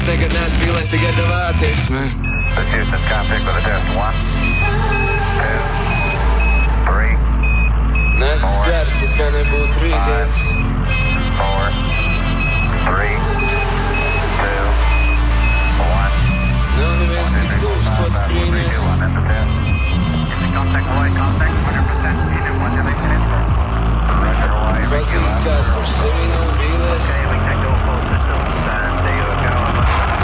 nekad neesmu vīlēs tikai tev attieksmē. This Houston, contact with a test. 1, 2, 3. Nakts gars, it kā nebūtu rītdienas. 4, 3.